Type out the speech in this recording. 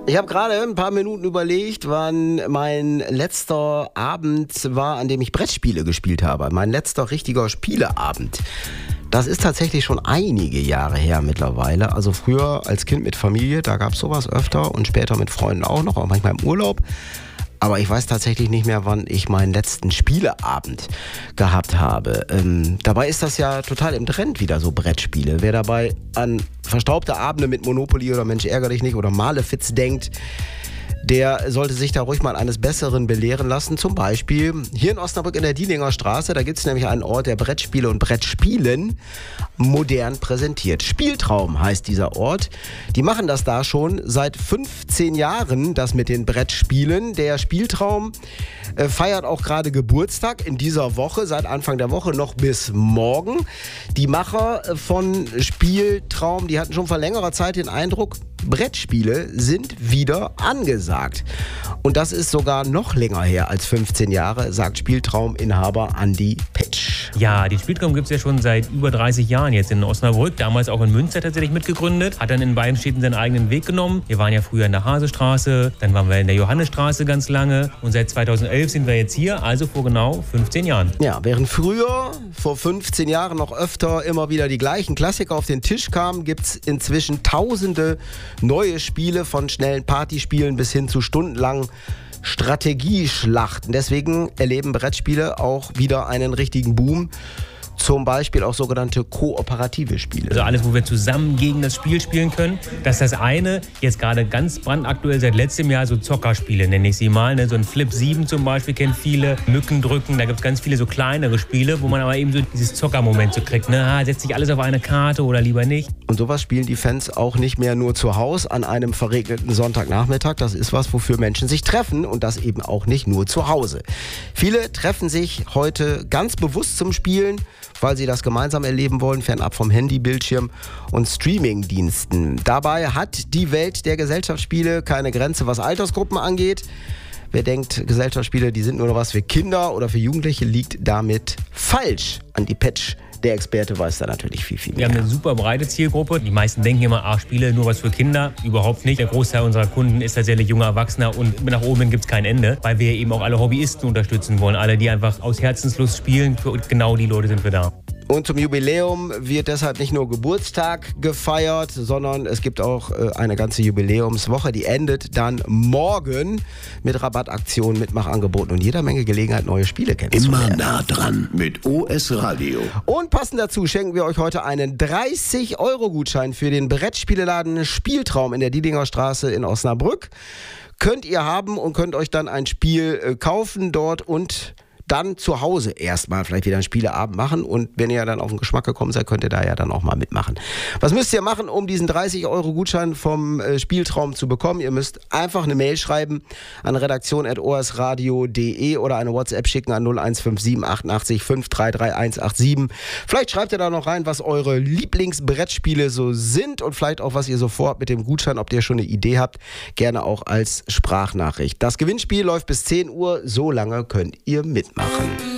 Ich habe gerade ein paar Minuten überlegt, wann mein letzter Abend war, an dem ich Brettspiele gespielt habe. Mein letzter richtiger Spieleabend. Das ist tatsächlich schon einige Jahre her mittlerweile. Also früher als Kind mit Familie, da gab es sowas öfter und später mit Freunden auch noch, auch manchmal im Urlaub. Aber ich weiß tatsächlich nicht mehr, wann ich meinen letzten Spieleabend gehabt habe. Dabei ist das ja total im Trend wieder, so Brettspiele. Wer dabei an verstaubte Abende mit Monopoly oder Mensch ärger dich nicht oder Malefiz denkt, der sollte sich da ruhig mal eines Besseren belehren lassen. Zum Beispiel hier in Osnabrück in der Dielinger Straße, da gibt es nämlich einen Ort, der Brettspiele und Brettspielen modern präsentiert. Spieltraum heißt dieser Ort. Die machen das da schon seit 15 Jahren, das mit den Brettspielen. Der Spieltraum feiert auch gerade Geburtstag in dieser Woche, seit Anfang der Woche noch bis morgen. Die Macher von Spieltraum, die hatten schon vor längerer Zeit den Eindruck, Brettspiele sind wieder angesagt. Und das ist sogar noch länger her als 15 Jahre, sagt Spieltraum-Inhaber Andi Petsch. Ja, den Spieltraum gibt es ja schon seit über 30 Jahren jetzt in Osnabrück. Damals auch in Münster tatsächlich mitgegründet. Hat dann in beiden Städten seinen eigenen Weg genommen. Wir waren ja früher in der Hasestraße, dann waren wir in der Johannesstraße ganz lange. Und seit 2011 sind wir jetzt hier, also vor genau 15 Jahren. Ja, während früher, vor 15 Jahren noch öfter immer wieder die gleichen Klassiker auf den Tisch kamen, gibt es inzwischen tausende neue Spiele, von schnellen Partyspielen bis hin zu stundenlangen Strategieschlachten. Deswegen erleben Brettspiele auch wieder einen richtigen Boom. Zum Beispiel auch sogenannte kooperative Spiele. Also alles, wo wir zusammen gegen das Spiel spielen können. Das ist das eine. Jetzt gerade ganz brandaktuell seit letztem Jahr so Zockerspiele, nenne ich sie mal. So ein Flip 7 zum Beispiel kennen viele. Mückendrücken, da gibt es ganz viele so kleinere Spiele, wo man aber eben so dieses Zockermoment so kriegt. Setzt sich alles auf eine Karte oder lieber nicht. Und sowas spielen die Fans auch nicht mehr nur zu Hause an einem verregneten Sonntagnachmittag. Das ist was, wofür Menschen sich treffen und das eben auch nicht nur zu Hause. Viele treffen sich heute ganz bewusst zum Spielen, weil sie das gemeinsam erleben wollen, fernab vom Handybildschirm und Streamingdiensten. Dabei hat die Welt der Gesellschaftsspiele keine Grenze, was Altersgruppen angeht. Wer denkt, Gesellschaftsspiele, die sind nur noch was für Kinder oder für Jugendliche, liegt damit falsch. Andi Petsch, der Experte, weiß da natürlich viel mehr. Wir haben eine super breite Zielgruppe. Die meisten denken immer, Spiele nur was für Kinder. Überhaupt nicht. Der Großteil unserer Kunden ist tatsächlich junger Erwachsener und nach oben hin gibt es kein Ende, weil wir eben auch alle Hobbyisten unterstützen wollen. Alle, die einfach aus Herzenslust spielen. Für genau die Leute sind wir da. Und zum Jubiläum wird deshalb nicht nur Geburtstag gefeiert, sondern es gibt auch eine ganze Jubiläumswoche, die endet dann morgen mit Rabattaktionen, Mitmachangeboten und jeder Menge Gelegenheit, neue Spiele kennenzulernen. Immer nah dran mit OS Radio. Und passend dazu schenken wir euch heute einen 30-Euro-Gutschein für den Brettspieleladen Spieltraum in der Dielinger Straße in Osnabrück. Könnt ihr haben und könnt euch dann ein Spiel kaufen dort und dann zu Hause erstmal vielleicht wieder einen Spieleabend machen und wenn ihr dann auf den Geschmack gekommen seid, könnt ihr da ja dann auch mal mitmachen. Was müsst ihr machen, um diesen 30-Euro-Gutschein vom Spieltraum zu bekommen? Ihr müsst einfach eine Mail schreiben an redaktion@osradio.de oder eine WhatsApp schicken an 0157 88 533 187. Vielleicht schreibt ihr da noch rein, was eure Lieblingsbrettspiele so sind und vielleicht auch, was ihr so vorhabt mit dem Gutschein, ob ihr schon eine Idee habt, gerne auch als Sprachnachricht. Das Gewinnspiel läuft bis 10 Uhr, so lange könnt ihr mitmachen.